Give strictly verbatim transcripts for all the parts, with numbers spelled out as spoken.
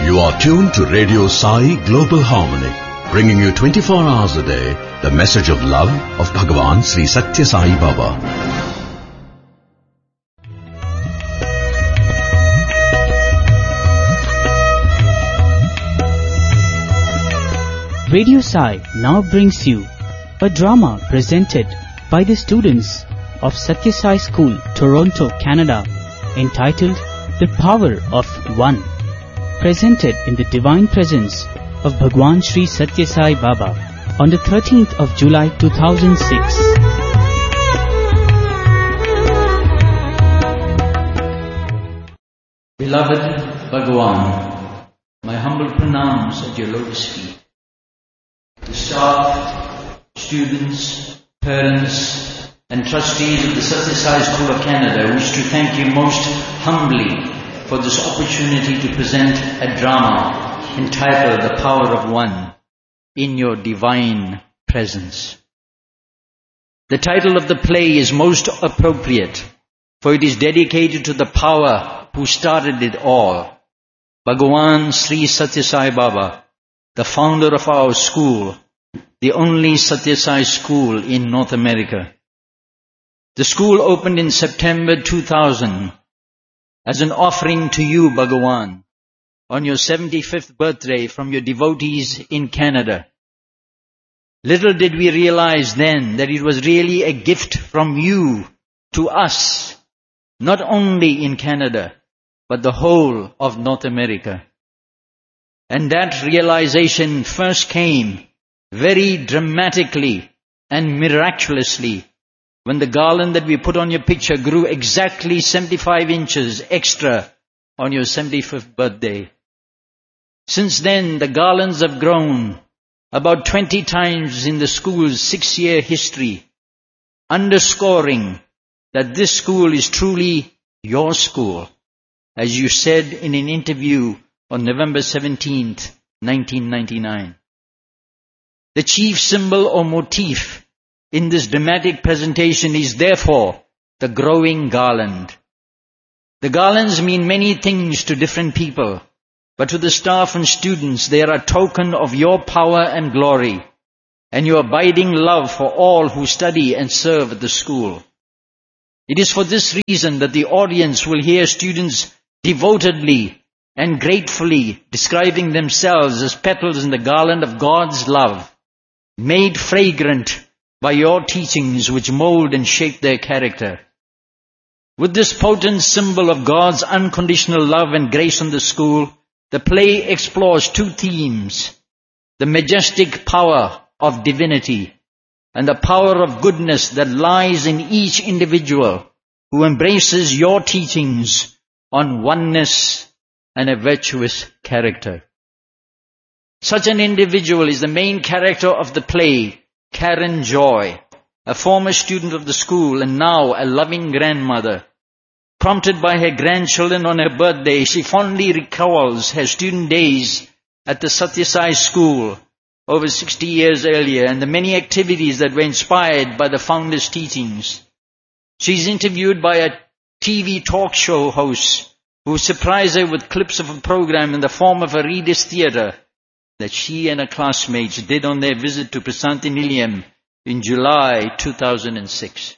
You are tuned to Radio Sai Global Harmony, bringing you twenty-four hours a day the message of love of Bhagavan Sri Satya Sai Baba. Radio Sai now brings you a drama presented by the students of Satya Sai School, Toronto, Canada, entitled The Power of One, presented in the divine presence of Bhagwan Sri Satya Sai Baba on the thirteenth of July two thousand six. Beloved Bhagwan, my humble pranams at your lotus feet. The staff, students, parents and trustees of the Satya Sai School of Canada wish to thank you most humbly for this opportunity to present a drama entitled The Power of One in your divine presence. The title of the play is most appropriate, for it is dedicated to the power who started it all, Bhagavan Sri Satya Sai Baba, the founder of our school, the only Satya Sai school in North America. The school opened in September two thousand as an offering to you, Bhagavan, on your seventy-fifth birthday from your devotees in Canada. Little did we realize then that it was really a gift from you to us, not only in Canada, but the whole of North America. And that realization first came very dramatically and miraculously when the garland that we put on your picture grew exactly seventy-five inches extra on your seventy-fifth birthday. Since then, the garlands have grown about twenty times in the school's six-year history, underscoring that this school is truly your school, as you said in an interview on November seventeenth, nineteen ninety-nine. The chief symbol or motif in this dramatic presentation is therefore the growing garland. The garlands mean many things to different people, but to the staff and students they are a token of your power and glory, and your abiding love for all who study and serve at the school. It is for this reason that the audience will hear students devotedly and gratefully describing themselves as petals in the garland of God's love, made fragrant by your teachings which mold and shape their character. With this potent symbol of God's unconditional love and grace in the school, the play explores two themes: the majestic power of divinity and the power of goodness that lies in each individual who embraces your teachings on oneness and a virtuous character. Such an individual is the main character of the play, Karen Joy, a former student of the school and now a loving grandmother. Prompted by her grandchildren on her birthday, she fondly recalls her student days at the Satya Sai school over sixty years earlier and the many activities that were inspired by the founder's teachings. She is interviewed by a T V talk show host who surprised her with clips of a program in the form of a reader's theatre that she and her classmates did on their visit to Prasanthi Nilayam in July two thousand six.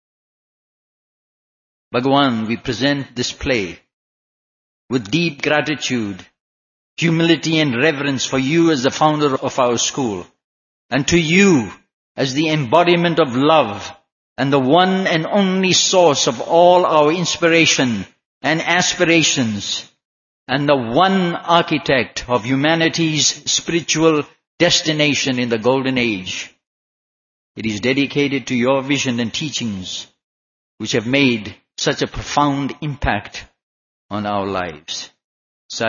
Bhagavan, we present this play with deep gratitude, humility and reverence for you as the founder of our school, and to you as the embodiment of love and the one and only source of all our inspiration and aspirations, and the one architect of humanity's spiritual destination in the golden age. It is dedicated to your vision and teachings which have made such a profound impact on our lives.